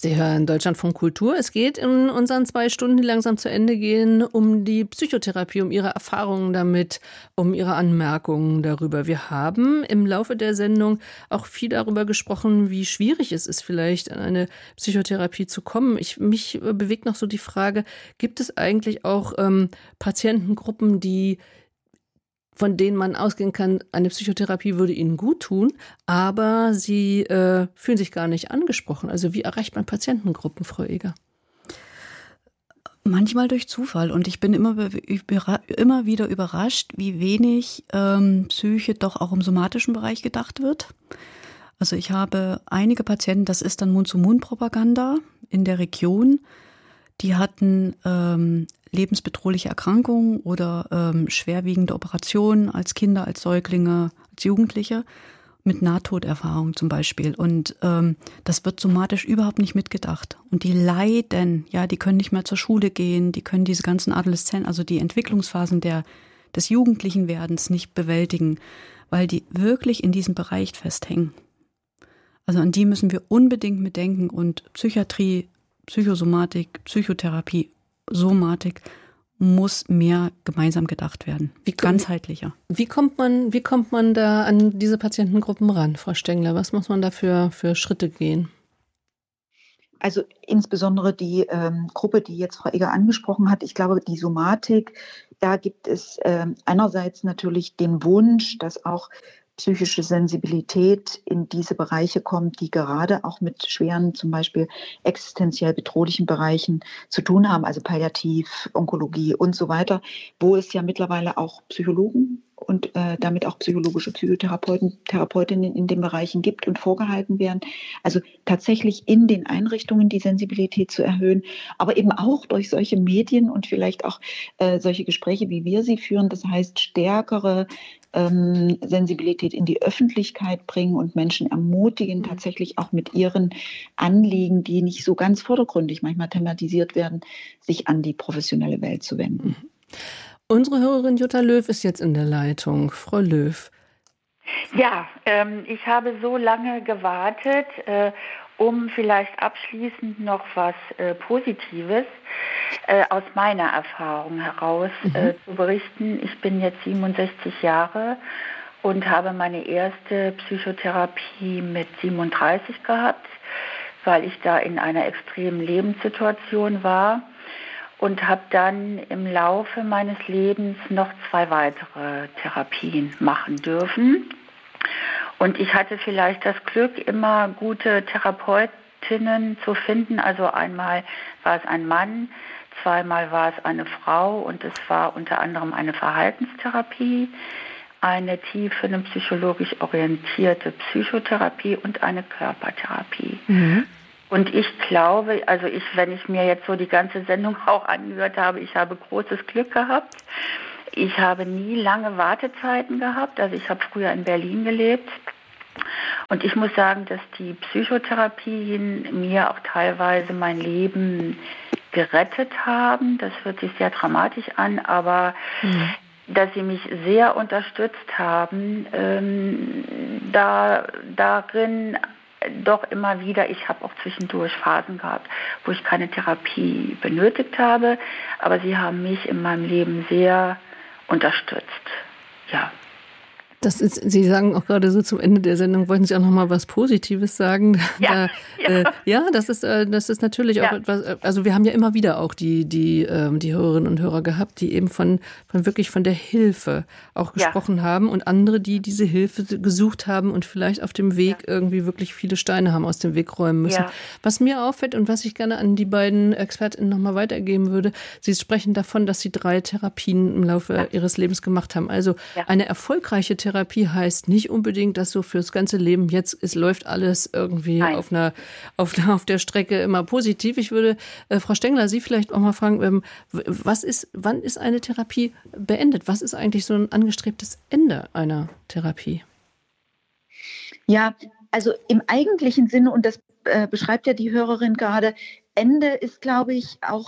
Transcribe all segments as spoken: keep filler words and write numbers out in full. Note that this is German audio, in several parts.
Sie hören Deutschlandfunk Kultur. Es geht in unseren zwei Stunden, die langsam zu Ende gehen, um die Psychotherapie, um Ihre Erfahrungen damit, um Ihre Anmerkungen darüber. Wir haben im Laufe der Sendung auch viel darüber gesprochen, wie schwierig es ist, vielleicht an eine Psychotherapie zu kommen. Ich, mich bewegt noch so die Frage, gibt es eigentlich auch ähm, Patientengruppen, die von denen man ausgehen kann, eine Psychotherapie würde ihnen gut tun, aber sie äh, fühlen sich gar nicht angesprochen. Also wie erreicht man Patientengruppen, Frau Eger? Manchmal durch Zufall. Und ich bin immer, immer wieder überrascht, wie wenig ähm, Psyche doch auch im somatischen Bereich gedacht wird. Also ich habe einige Patienten, das ist dann Mund-zu-Mund-Propaganda in der Region, die hatten ähm, lebensbedrohliche Erkrankungen oder ähm, schwerwiegende Operationen als Kinder, als Säuglinge, als Jugendliche mit Nahtoderfahrung zum Beispiel. Und ähm, das wird somatisch überhaupt nicht mitgedacht. Und die leiden, ja, die können nicht mehr zur Schule gehen, die können diese ganzen Adoleszenzen, also die Entwicklungsphasen der, des jugendlichen Werdens nicht bewältigen, weil die wirklich in diesem Bereich festhängen. Also an die müssen wir unbedingt mitdenken und Psychiatrie, Psychosomatik, Psychotherapie, Somatik muss mehr gemeinsam gedacht werden, wie ganzheitlicher. Wie kommt man, wie kommt man da an diese Patientengruppen ran, Frau Stengler? Was muss man da für, für Schritte gehen? Also insbesondere die ähm, Gruppe, die jetzt Frau Eger angesprochen hat, ich glaube, die Somatik, da gibt es ähm, einerseits natürlich den Wunsch, dass auch psychische Sensibilität in diese Bereiche kommt, die gerade auch mit schweren, zum Beispiel existenziell bedrohlichen Bereichen zu tun haben, also Palliativ, Onkologie und so weiter, wo es ja mittlerweile auch Psychologen und äh, damit auch psychologische Psychotherapeuten, Therapeutinnen in den Bereichen gibt und vorgehalten werden. Also tatsächlich in den Einrichtungen die Sensibilität zu erhöhen, aber eben auch durch solche Medien und vielleicht auch äh, solche Gespräche, wie wir sie führen. Das heißt, stärkere ähm, Sensibilität in die Öffentlichkeit bringen und Menschen ermutigen, mhm. tatsächlich auch mit ihren Anliegen, die nicht so ganz vordergründig manchmal thematisiert werden, sich an die professionelle Welt zu wenden. Mhm. Unsere Hörerin Jutta Löw ist jetzt in der Leitung. Frau Löw. Ja, ähm, ich habe so lange gewartet, äh, um vielleicht abschließend noch was äh, Positives äh, aus meiner Erfahrung heraus mhm. äh, zu berichten. Ich bin jetzt siebenundsechzig Jahre und habe meine erste Psychotherapie mit siebenunddreißig gehabt, weil ich da in einer extremen Lebenssituation war. Und habe dann im Laufe meines Lebens noch zwei weitere Therapien machen dürfen. Und ich hatte vielleicht das Glück, immer gute Therapeutinnen zu finden. Also einmal war es ein Mann, zweimal war es eine Frau und es war unter anderem eine Verhaltenstherapie, eine tiefenpsychologisch orientierte Psychotherapie und eine Körpertherapie. Mhm. Und ich glaube, also ich, wenn ich mir jetzt so die ganze Sendung auch angehört habe, ich habe großes Glück gehabt. Ich habe nie lange Wartezeiten gehabt. Also ich habe früher in Berlin gelebt. Und ich muss sagen, dass die Psychotherapien mir auch teilweise mein Leben gerettet haben. Das hört sich sehr dramatisch an, aber mhm. dass sie mich sehr unterstützt haben, ähm, da darin doch immer wieder, ich habe auch zwischendurch Phasen gehabt, wo ich keine Therapie benötigt habe, aber sie haben mich in meinem Leben sehr unterstützt. Ja. Das ist, Sie sagen auch gerade so zum Ende der Sendung, wollten Sie auch noch mal was Positives sagen? Ja, da, ja. Äh, ja das ist äh, das ist natürlich auch ja. etwas, also wir haben ja immer wieder auch die die ähm, die Hörerinnen und Hörer gehabt, die eben von von wirklich von der Hilfe auch gesprochen ja. haben und andere, die diese Hilfe gesucht haben und vielleicht auf dem Weg ja. irgendwie wirklich viele Steine haben aus dem Weg räumen müssen. Ja. Was mir auffällt und was ich gerne an die beiden ExpertInnen noch mal weitergeben würde, Sie sprechen davon, dass Sie drei Therapien im Laufe ja. Ihres Lebens gemacht haben. Also ja. eine erfolgreiche Therapie Therapie heißt nicht unbedingt, dass so fürs ganze Leben jetzt es läuft alles irgendwie auf einer, auf, auf der Strecke immer positiv. Ich würde äh, Frau Stengler Sie vielleicht auch mal fragen, ähm, was ist, wann ist eine Therapie beendet? Was ist eigentlich so ein angestrebtes Ende einer Therapie? Ja, also im eigentlichen Sinne, und das äh, beschreibt ja die Hörerin gerade, Ende ist, glaube ich, auch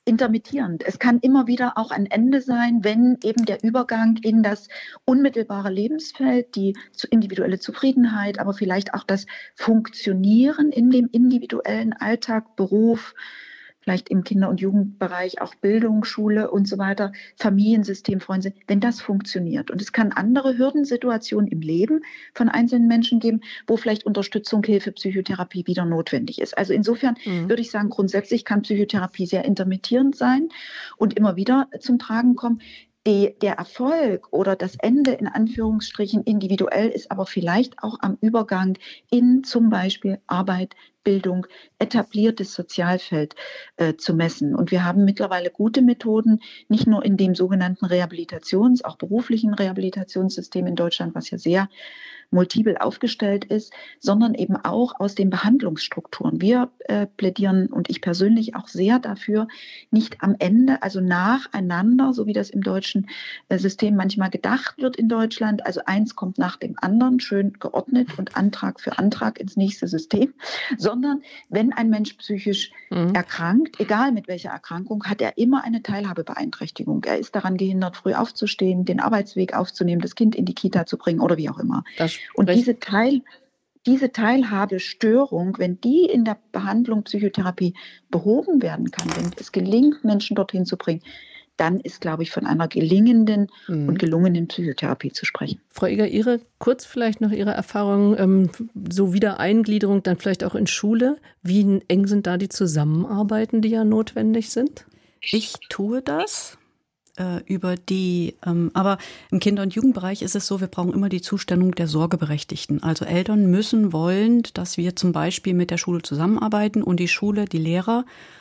intermittierend. Es kann immer wieder auch ein Ende sein, wenn eben der Übergang in das unmittelbare Lebensfeld, die individuelle Zufriedenheit, aber vielleicht auch das Funktionieren in dem individuellen Alltag, Beruf, vielleicht im Kinder- und Jugendbereich auch Bildung, Schule und so weiter, Familiensystem, Freunde, wenn das funktioniert. Und es kann andere Hürdensituationen im Leben von einzelnen Menschen geben, wo vielleicht Unterstützung, Hilfe, Psychotherapie wieder notwendig ist. Also insofern mhm. würde ich sagen, grundsätzlich kann Psychotherapie sehr intermittierend sein und immer wieder zum Tragen kommen. Die, der Erfolg oder das Ende in Anführungsstrichen individuell ist aber vielleicht auch am Übergang in zum Beispiel Arbeit, Bildung, etabliertes Sozialfeld äh, zu messen. Und wir haben mittlerweile gute Methoden, nicht nur in dem sogenannten Rehabilitations-, auch beruflichen Rehabilitationssystem in Deutschland, was ja sehr multiple aufgestellt ist, sondern eben auch aus den Behandlungsstrukturen. Wir äh, plädieren und ich persönlich auch sehr dafür, nicht am Ende, also nacheinander, so wie das im deutschen äh, System manchmal gedacht wird in Deutschland, also eins kommt nach dem anderen, schön geordnet und Antrag für Antrag ins nächste System, sondern wenn ein Mensch psychisch mhm. erkrankt, egal mit welcher Erkrankung, hat er immer eine Teilhabebeeinträchtigung. Er ist daran gehindert, früh aufzustehen, den Arbeitsweg aufzunehmen, das Kind in die Kita zu bringen oder wie auch immer. Das Und diese, Teil, diese Teilhabestörung, wenn die in der Behandlung Psychotherapie behoben werden kann, wenn es gelingt, Menschen dorthin zu bringen, dann ist, glaube ich, von einer gelingenden mhm. und gelungenen Psychotherapie zu sprechen. Frau Eger, Ihre, kurz vielleicht noch Ihre Erfahrungen, ähm, so Wiedereingliederung dann vielleicht auch in Schule. Wie eng sind da die Zusammenarbeiten, die ja notwendig sind? Ich tue das. Über die, ähm, aber im Kinder- und Jugendbereich ist es so, wir brauchen immer die Zustimmung der Sorgeberechtigten. Also Eltern müssen wollen, dass wir zum Beispiel mit der Schule zusammenarbeiten und die Schule, die Lehrer,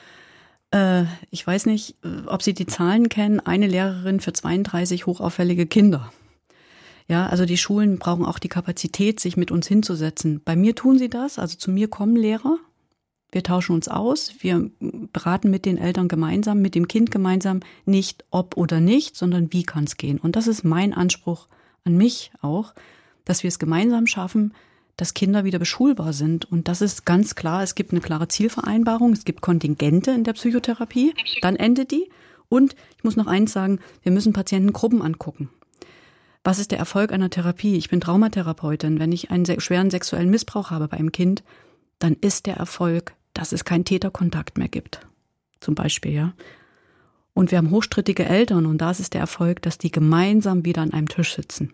äh, ich weiß nicht, ob Sie die Zahlen kennen, eine Lehrerin für zweiunddreißig hochauffällige Kinder. Ja, also die Schulen brauchen auch die Kapazität, sich mit uns hinzusetzen. Bei mir tun sie das, also zu mir kommen Lehrer. Wir tauschen uns aus, wir beraten mit den Eltern gemeinsam, mit dem Kind gemeinsam, nicht ob oder nicht, sondern wie kann es gehen. Und das ist mein Anspruch an mich auch, dass wir es gemeinsam schaffen, dass Kinder wieder beschulbar sind. Und das ist ganz klar, es gibt eine klare Zielvereinbarung, es gibt Kontingente in der Psychotherapie, dann endet die. Und ich muss noch eins sagen, wir müssen Patientengruppen angucken. Was ist der Erfolg einer Therapie? Ich bin Traumatherapeutin. Wenn ich einen sehr schweren sexuellen Missbrauch habe bei einem Kind, dann ist der Erfolg, dass es keinen Täterkontakt mehr gibt. Zum Beispiel, ja. Und wir haben hochstrittige Eltern und da ist es der Erfolg, dass die gemeinsam wieder an einem Tisch sitzen.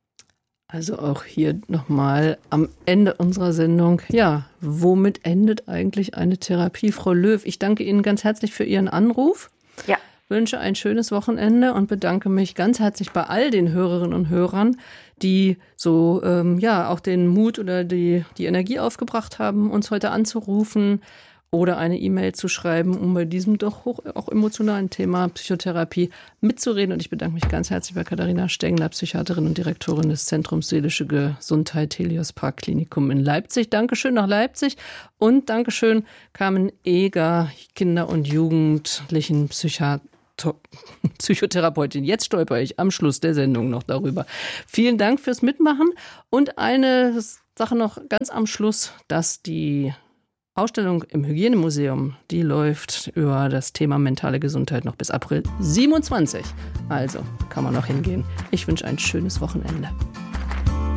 Also auch hier nochmal am Ende unserer Sendung. Ja, womit endet eigentlich eine Therapie? Frau Löw, ich danke Ihnen ganz herzlich für Ihren Anruf. Ja. Wünsche ein schönes Wochenende und bedanke mich ganz herzlich bei all den Hörerinnen und Hörern, die so ähm, ja auch den Mut oder die, die Energie aufgebracht haben, uns heute anzurufen oder eine E-Mail zu schreiben, um bei diesem doch hoch auch emotionalen Thema Psychotherapie mitzureden. Und ich bedanke mich ganz herzlich bei Katharina Stengler, Psychiaterin und Direktorin des Zentrums Seelische Gesundheit Helios Park Klinikum in Leipzig. Dankeschön nach Leipzig und Dankeschön Carmen Eger, Kinder- und Jugendlichen Psychiaterin. Psychotherapeutin. Jetzt stolper ich am Schluss der Sendung noch darüber. Vielen Dank fürs Mitmachen. Und eine Sache noch ganz am Schluss, dass die Ausstellung im Hygienemuseum, die läuft über das Thema mentale Gesundheit noch bis April siebenundzwanzig. Also kann man noch hingehen. Ich wünsche ein schönes Wochenende.